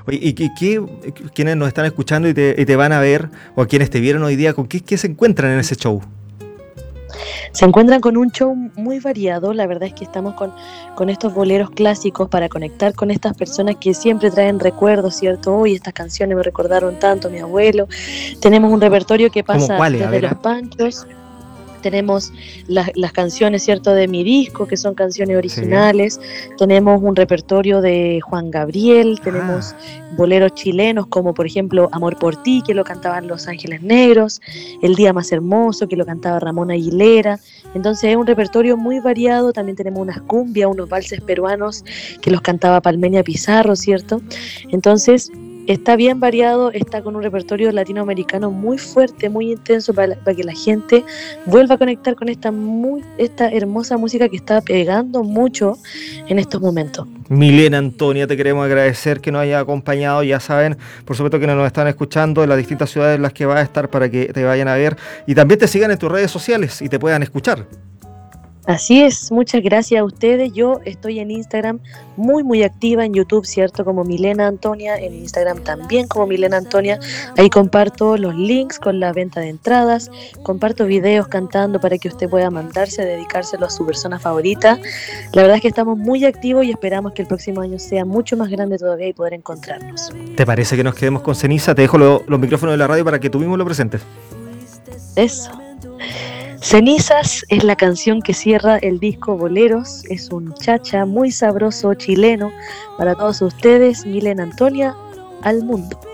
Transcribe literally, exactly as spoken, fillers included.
Oye, ¿y qué, qué- quienes nos están escuchando y te, y te van a ver, o quienes te vieron hoy día, con qué, qué se encuentran en ese show? Se encuentran con un show muy variado, la verdad es que estamos con, con estos boleros clásicos para conectar con estas personas que siempre traen recuerdos, ¿cierto? Hoy estas canciones me recordaron tanto a mi abuelo. Tenemos un repertorio que ¿Cómo pasa cuáles? A desde ver, Los ah. Panchos. Tenemos las, las canciones, ¿cierto?, de mi disco, que son canciones Sí. originales. Tenemos un repertorio de Juan Gabriel, tenemos Ah, boleros chilenos como por ejemplo Amor por ti, que lo cantaban Los Ángeles Negros, El Día Más Hermoso, que lo cantaba Ramón Aguilera. Entonces es un repertorio muy variado. También tenemos unas cumbias, unos valses peruanos que los cantaba Palmenia Pizarro, ¿cierto? Entonces está bien variado, está con un repertorio latinoamericano muy fuerte, muy intenso para, para que la gente vuelva a conectar con esta, muy, esta hermosa música que está pegando mucho en estos momentos. Milena Antonia, te queremos agradecer que nos haya acompañado. Ya saben, por supuesto que nos están escuchando en las distintas ciudades en las que vas a estar para que te vayan a ver y también te sigan en tus redes sociales y te puedan escuchar. Así es, muchas gracias a ustedes. Yo estoy en Instagram muy muy activa, en YouTube, ¿cierto? Como Milena Antonia, en Instagram también como Milena Antonia. Ahí comparto los links con la venta de entradas, comparto videos cantando para que usted pueda mandarse a dedicárselo a su persona favorita. La verdad es que estamos muy activos y esperamos que el próximo año sea mucho más grande todavía y poder encontrarnos. ¿Te parece que nos quedemos con ceniza? Te dejo lo- los micrófonos de la radio para que tú mismo lo presentes. Eso. Cenizas es la canción que cierra el disco Boleros, es un chacha muy sabroso chileno para todos ustedes. Milena Antonia, al mundo.